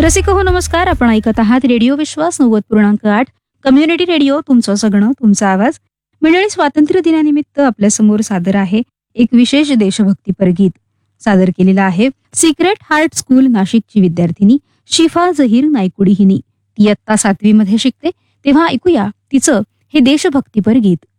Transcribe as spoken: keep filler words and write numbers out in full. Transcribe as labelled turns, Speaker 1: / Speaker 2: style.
Speaker 1: रसिक हो नमस्कार. आपण ऐकत आहात रेडिओ विश्वास नव्वद पूर्णांक आठ कम्युनिटी रेडिओ. तुमचं सगळं तुमचा आवाज. मंडळी, स्वातंत्र्य दिनानिमित्त आपल्या समोर सादर आहे एक विशेष देशभक्तीपर गीत. सादर केलेला आहे सिक्रेट हार्ट स्कूल नाशिकची विद्यार्थिनी शिफा जहीर नायकुडी हिनी. ती इयत्ता सातवी मध्ये शिकते. तेव्हा ऐकूया तिचं हे देशभक्तीपर गीत.